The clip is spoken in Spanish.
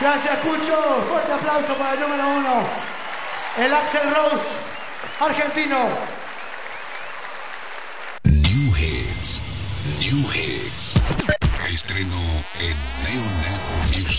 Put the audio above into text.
Gracias, Cucho. Fuerte aplauso para el número 1. El Axl Rose argentino. New Hits. Estreno en Neonet Music.